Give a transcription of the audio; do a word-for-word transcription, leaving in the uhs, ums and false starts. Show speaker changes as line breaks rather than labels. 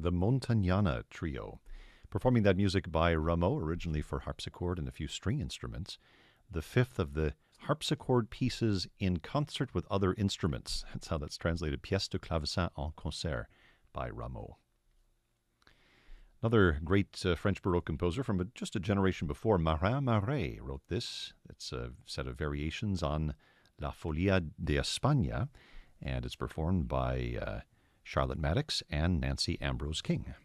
the Montagnana Trio. Performing that music by Rameau, originally for harpsichord and a few string instruments. The fifth of the harpsichord pieces in concert with other instruments. That's how that's translated. Pièce de clavecin en concert by Rameau. Another great uh, French Baroque composer from a, just a generation before, Marin Marais, wrote this. It's a set of variations on La Folia de España, and it's performed by uh, Charlotte Maddox and Nancy Ambrose King.